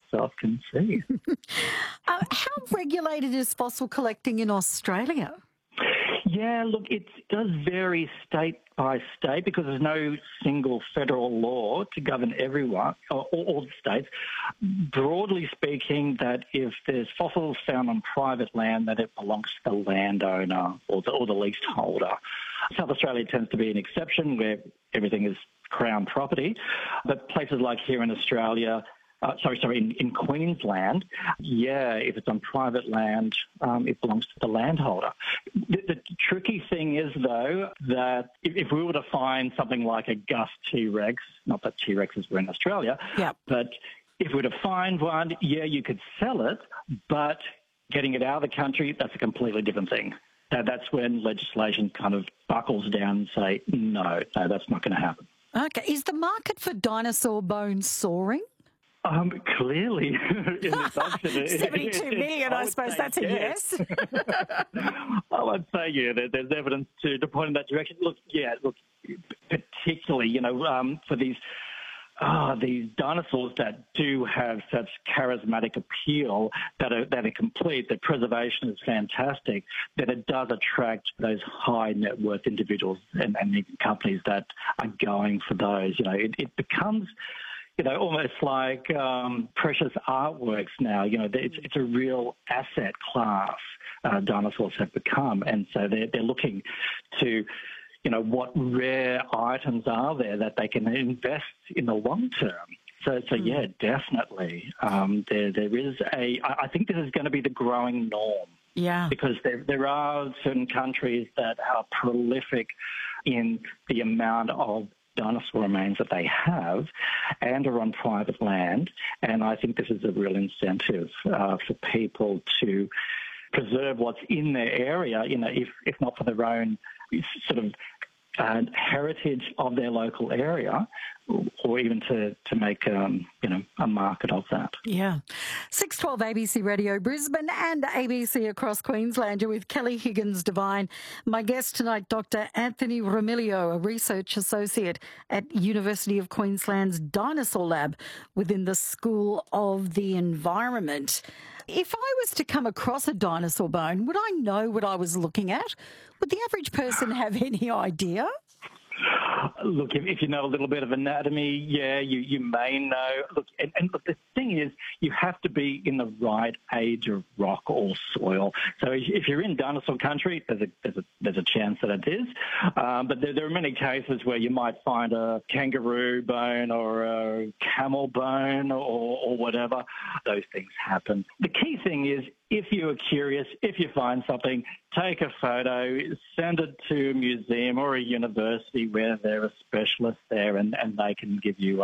itself can see. How regulated is fossil collecting in Australia? Yeah, look, it does vary state by state because there's no single federal law to govern everyone or all the states. Broadly speaking, that if there's fossils found on private land, that it belongs to the landowner or the leaseholder. South Australia tends to be an exception where everything is Crown property, but places like here in Australia, in Queensland, if it's on private land, it belongs to the landholder. The tricky thing is, though, that if we were to find something like a Gus T-Rex, not that T-Rexes were in Australia, but if we were to find one, you could sell it, but getting it out of the country, that's a completely different thing. That's when legislation kind of buckles down and say, no, that's not going to happen. Okay. Is the market for dinosaur bones soaring? Clearly, in this auction, 72 million, I suppose that's a yes. Well, I'd say, there's evidence to point in that direction. Look, particularly, for these dinosaurs that do have such charismatic appeal, that are complete, that preservation is fantastic, that it does attract those high net worth individuals and companies that are going for those. It becomes almost like precious artworks now. It's a real asset class dinosaurs have become, and so they're looking to, what rare items are there that they can invest in the long term. So yeah, definitely. There is I think this is going to be the growing norm. Yeah. Because there are certain countries that are prolific in the amount of dinosaur remains that they have and are on private land. And I think this is a real incentive for people to preserve what's in their area, if not for their own sort of heritage of their local area, or even to make a market of that. Yeah. 612 ABC Radio Brisbane and ABC across Queensland. You're with Kelly Higgins Devine. My guest tonight, Dr. Anthony Remilio, a research associate at University of Queensland's Dinosaur Lab within the School of the Environment. If I was to come across a dinosaur bone, would I know what I was looking at? Would the average person have any idea? Look, if you know a little bit of anatomy, you may know. Look, and look, the thing is, you have to be in the right age of rock or soil. So if you're in dinosaur country, there's a chance that it is. But there are many cases where you might find a kangaroo bone or a camel bone or whatever. Those things happen. The key thing is, if you are curious, if you find something, take a photo, send it to a museum or a university where there are specialists there, and they can give you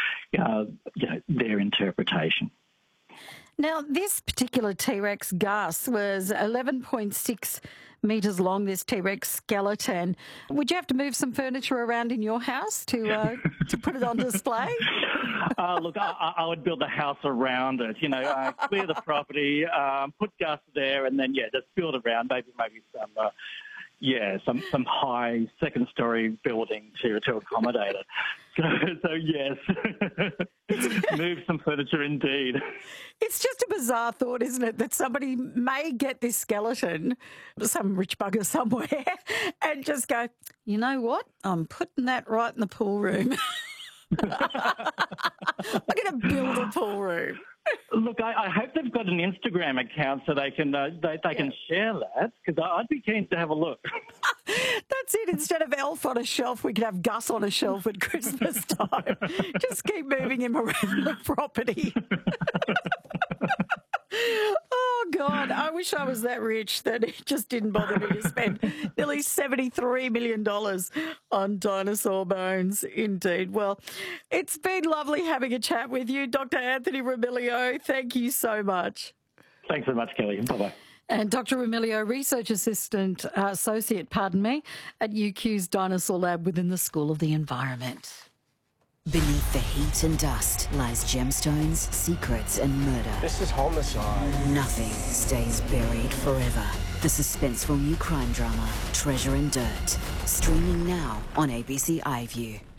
their interpretation. Now, this particular T-Rex Gus was 11.6 metres long, this T-Rex skeleton. Would you have to move some furniture around in your house to put it on display? Look, I would build a house around it, clear the property, put Gus there, and then, just build around, maybe some high second-story building to accommodate it. So yes, move some furniture indeed. It's just a bizarre thought, isn't it, that somebody may get this skeleton, some rich bugger somewhere, and just go, you know what, I'm putting that right in the pool room. I'm going to build a pool room. Look, I hope they've got an Instagram account so they can can share that, because I'd be keen to have a look. That's it. Instead of Elf on a shelf, we could have Gus on a shelf at Christmas time. Just keep moving him around the property. Oh, God, I wish I was that rich that it just didn't bother me to spend nearly $73 million on dinosaur bones, indeed. Well, it's been lovely having a chat with you, Dr. Anthony Remilio. Thank you so much. Thanks very much, Kelly. Bye-bye. And Dr. Remilio, Research Associate at UQ's Dinosaur Lab within the School of the Environment. Beneath the heat and dust lies gemstones, secrets and murder. This is homicide. Nothing stays buried forever. The suspenseful new crime drama, Treasure and Dirt. Streaming now on ABC iView.